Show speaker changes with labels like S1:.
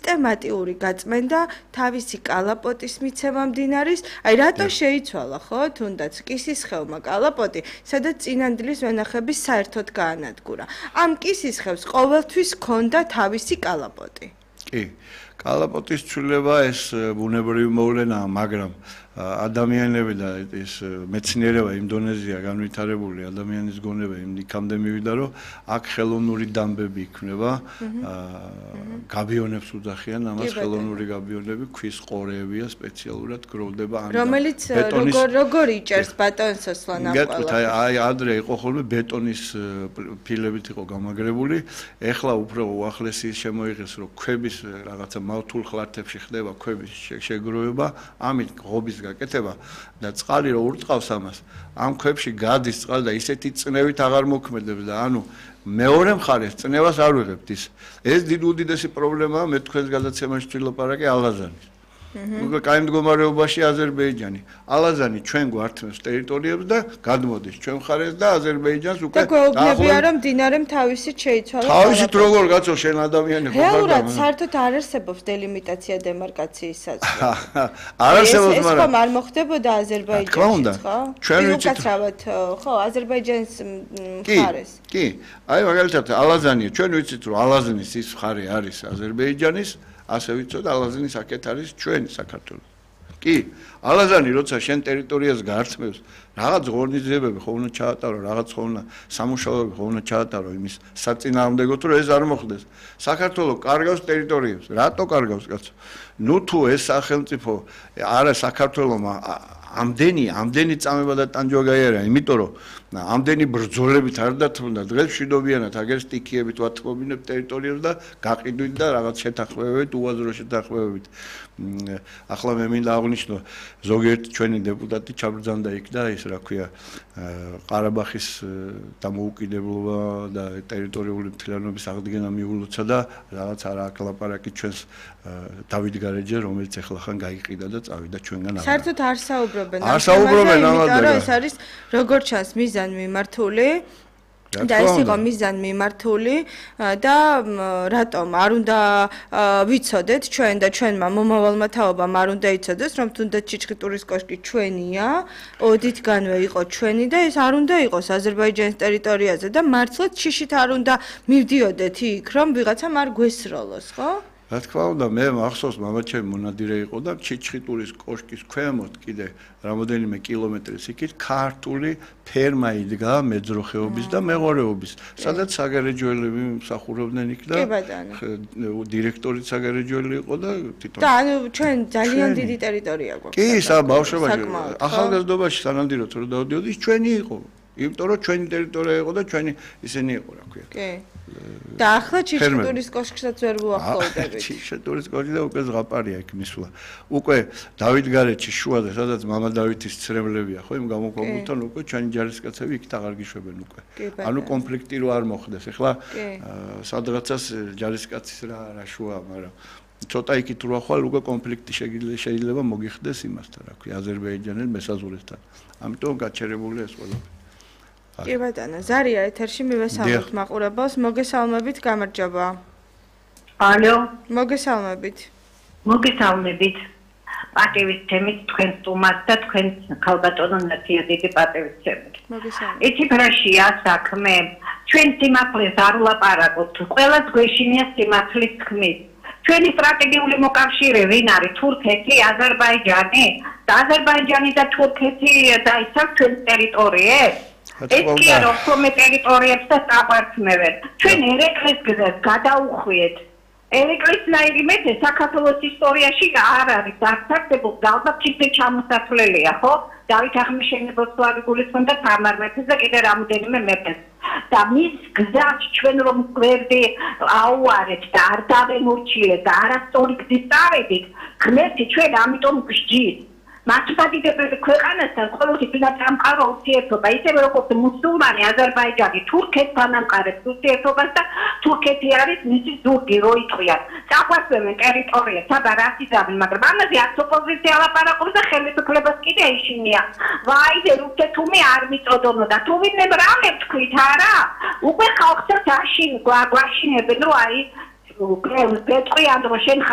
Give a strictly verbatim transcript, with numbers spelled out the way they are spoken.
S1: სისტემატიური გაწმენდა თავისი კალაპოტის მიცემა მდინარის, აი რატო შეიცვალა ხო თუნდაც კისისხეულმა კალაპოტი, სადაც წინანდლის ვენახების საერთოდ გაანადგურა. ამ კისისხევს ყოველთვის ჰქონდა თავისი კალაპოტი.
S2: კი, კალაპოტის ცვლილება ეს ბუნებრივი მოვლენაა, მაგრამ ადამიანები და ეს მეცნიერება იმ დონეზეა განვითარებული, ადამიანის გონება იმ იქამდე მივიდა, რომ აქ ხელოვნური დამბები იქმნება, გაბიონებს უძახიან ამას, ხელოვნური გაბიონები, ქვის ყორეებია, სპეციალურად გროვდება ამ
S1: რომელიც როგორ როგორ იჭერს ბატონ სოსლანა
S2: გეტყვით, აი ადრე იყო ხოლმე ბეტონის ფილებით იყო გამაგრებული, ეხლა უფრო უახლესი შემოიღეს, რომ ქვების რაღაცა მავთულ ხლართებში ხდება ქვების შეგროვება, ამით ღობის გაკეთება და წყალი რო ურწყავს ამას ამ ქვებში გადის წყალი და ისეთი წნევით აღარ მოქმედებს და ანუ მეორე მხარეს წნევას არ ვიღებთ ის ეს დიდ უდიდესი პრობლემაა მე თქვენს გადაცემაში ვილაპარაკე ალაზანის უკვე კაი მდგომარეობაში აზერბაიჯანი ალაზანი ჩვენ გვართმევს ტერიტორიებს და გადმოდის ჩვენ მხარეს და აზერბაიჯანს უკვე
S1: და გვეუბნებიან რომ მდინარემ თავისით შეიცვალა
S2: თავისით როგორ გაცო შენ ადამიანი ხო
S1: რეალურად საერთოდ არ არსებობს დელიმიტაცია დემარკაციის საზღვარი
S2: არ არსებობს მაგრამ
S1: ეს ხომ არ მოხდებოდა აზერბაიჯანში ხო
S2: ჩვენ ვიცით
S1: ხო აზერბაიჯანის მხარეს
S2: კი აი მაგალითად ალაზანი ჩვენ ვიცით რომ ალაზნის ის მხარე არის აზერბაიჯანის ასე ვიცოთ ალაზნის აქეთ არის ჩვენი საქართველო. კი, ალაზანი როცა შენ ტერიტორიას გაართმევს, რაღაც ღონისძიებები ხო უნდა ჩაატარო, რაღაც ხო უნდა სამუშაოები ხო უნდა ჩაატარო იმის საწინააღმდეგოდ, რომ ეს არ მოხდეს. საქართველო კარგავს ტერიტორიებს. რატო კარგავს კაცო? ნუ თუ ეს სახელმწიფო არა საქართველომა ამდენი ამდენი წამება და ტანჯვა გაიარა, იმიტომ რომ ამდენი ბრძოლებით არ დათმობდა დღეს მშვიდობიანად აგერ სტიქიებით ვათმობინებ ტერიტორიებს და გაყიდვით და რაღაც შეთანხმებებით უაზრო შეთანხმებებით ახლა მე მინდა აღვნიშნო ზოგიერთი ჩვენი დეპუტატი ჩაბრძანდა იქ და ის რა ქვია ყარაბახის დამოუკიდებლობა და ტერიტორიული მთლიანობის აღდგენა მიულოცა და რაღაც არა აქ ლაპარაკი ჩვენს დავით გარეჯე რომელიც ახლა ხან გაიყიდა და წავიდა ჩვენგან აღარ
S1: საერთოდ არ საუბრობენ
S2: არ საუბრობენ ამაზე
S1: ეს არის როგორ ჩანს მიზან მიმართული და ეს იყო მიზან მიმართული და რატომ არ უნდა ვიცოდეთ ჩვენ და ჩვენმა მომავალმა თაობამ არ უნდა იცოდეს რომ თუნდაც ჩიჩხიტურის კოშკი ჩვენია ოდითგანვე იყო ჩვენი და ეს არ უნდა იყოს აზერბაიჯანის ტერიტორიაზე და მართლაც შიშით არ უნდა მივდიოდეთ იქ რომ ვიღაცამ არ გვესროლოს ხო
S2: რა თქმა უნდა მე მახსოვს მამაჩემი მონადირე იყო და ჩიჩხიტურის კოშკის ქვემოთ კიდე რამოდენიმე კილომეტრის იქით ქართული ფერმა იდგა მეძროხეობის და მეღორეობის სადაც საგარეჯოელები მსახურობდნენ იქ და დირექტორი საგარეჯოელი იყო და თვითონ
S1: და ანუ ჩვენ ძალიან დიდი ტერიტორია გვაქვს
S2: კი სა ბავშვობაში ახალგაზრდობაში სანადიროდ რომ დავდიოდი ის ჩვენი იყო იმიტომ რომ ჩვენი ტერიტორია იყო და ჩვენი ისინი იყო რა ქვია
S1: კი და ახლა ჩიჩხიტურის კოშკსაც ვერ ვუახლოვდებით.
S2: ჩიჩხიტურის კოშკი და უკვე ზღაპარია იქ მისვლა. უკვე დავით გარეჯი შუაზე, სადაც მამა დავითის ცრემლებია, ხო, იმ გამოქვაბულთან უკვე ჩვენი ჯარისკაცები იქით აღარ გიშვებენ უკვე. ანუ კონფლიქტი რო არ მოხდეს. ეხლა სადღაცას ჯარისკაცის რა რა შუაა, მაგრამ ცოტა იქით რო ახვალ უკვე კონფლიქტი შეიძლება მოგიხდეს იმასთან, რა ქვია, აზერბაიჯანის მესაზღვრესთან. ამიტომ გაჩერებულია ეს ყველაფერი.
S1: კი ბატონო, ზარია ეთერში მივესალმებთ მაყურებელს, მოგესალმებით, გამარჯობა.
S3: ალო,
S1: მოგესალმებით.
S3: მოგესალმებით. პატივის თემით თქვენ სტუმარს და თქვენ ქალბატონო ნაცია დიდი პატივის თემით.
S1: მოგესალმებით.
S3: იცით რაშია საქმე? ჩვენ სიმართლეს არ ვლაპარაკობთ, ყველა გვეშინია სიმართლის თქმის. ჩვენი სტრატეგიული მოკავშირე ვინ არის? თურქეთი, აზერბაიჯანი? და აზერბაიჯანი და თურქეთი დაიცავ ჩვენ ტერიტორიებს? ეს კი არა ხოლმე ტერიტორიებს და დაპარტნიორებენ. ჩვენ ერეკლეს გზას გადაუხვიეთ. ერეკლისნაირი მეძე საქართველოს ისტორიაში არ არის დასახელებული და ალბათ ისე ჩამოსათვლელია, ხო? დავით აღმაშენებელს ვარ გულისხმობ და თამარ მეფეს და კიდე რამოდენიმე მეფეს. და მის გზას ჩვენ რომ გვერდი აუარეთ და არ დავემორჩილეთ და არასწორი გზით წავედით, ღმერთი ჩვენ ამიტომ გსჯით. მართლმადიდებელი ქვეყანასთან ყოველთვის უნდა დამყარო ურთიერთობა, ისევე როგორც მუსულმანი აზერბაიჯანი თურქეთთან ამყარებს ურთიერთობას და თურქეთი არის მისი ზურგი, რო იტყვიან. წაყვასებენ ტერიტორიებს, აბა რას იზამენ, მაგრამ ამაზე არც ოპოზიცია ლაპარაკობს და ხელისუფლებას კიდე ეშინია. ვაიდე რუსეთუმი არ მიწოდონოდა. თუ ვინმე რამე თქვით არა? უკვე ხალხსაც აშინ გვაშინებენ, რომ აი უკვე პეტრიან რომ შენ